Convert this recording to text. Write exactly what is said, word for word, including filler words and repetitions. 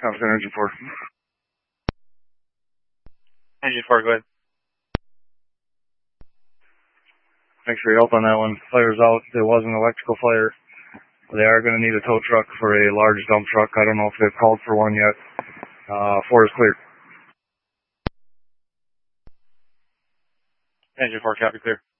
Sounds good, engine four. Engine four, go ahead. Thanks for your help on that one. Fire's out. There was an electrical fire. They are going to need a tow truck for a large dump truck. I don't know if they've called for one yet. Uh, four is clear. Engine four, copy, clear.